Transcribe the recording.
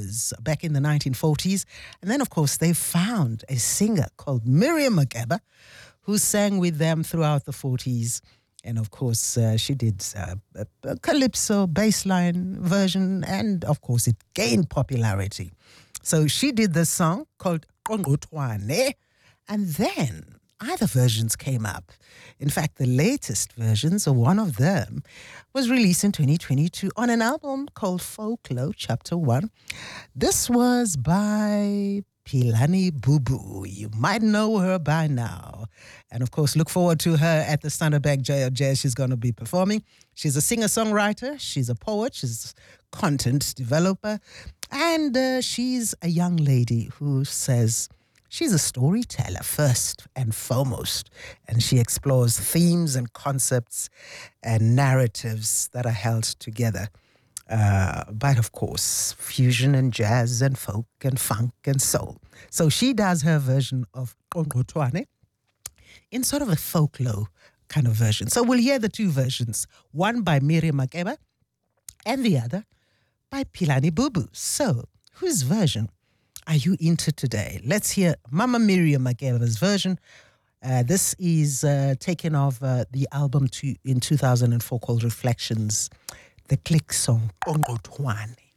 years back in the 1940s. And then, of course, they found a singer called Miriam Makeba who sang with them throughout the 40s. And, of course, she did a calypso bassline version. And, of course, it gained popularity. So she did this song called Qongqothwane. And then other versions came up. In fact, the latest versions, or one of them, was released in 2022 on an album called Folklore Chapter 1. This was by Philani Bubu. You might know her by now. And of course, look forward to her at the Standard Bank Jazz. She's going to be performing. She's a singer-songwriter. She's a poet. She's a content developer. And she's a young lady who says she's a storyteller first and foremost, and she explores themes and concepts and narratives that are held together by, of course, fusion and jazz and folk and funk and soul. So she does her version of Qongqothwane in sort of a folklore kind of version. So we'll hear the two versions, one by Miriam Makeba and the other by Philani Bubu. So whose version are you into today? Let's hear Mama Miriam Makeba's version. This is taken off the album in 2004 called Reflections, the click song Qongqothwane.